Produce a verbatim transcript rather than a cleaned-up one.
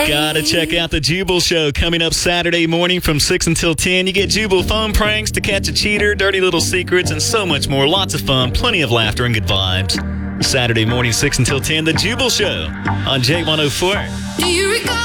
Gotta check out the Jubal Show coming up Saturday morning from six until ten. You get Jubal phone pranks, To Catch a Cheater, dirty little secrets, and so much more. Lots of fun, plenty of laughter, and good vibes. Saturday morning, six until ten, the Jubal Show on J one oh four. Do you recall?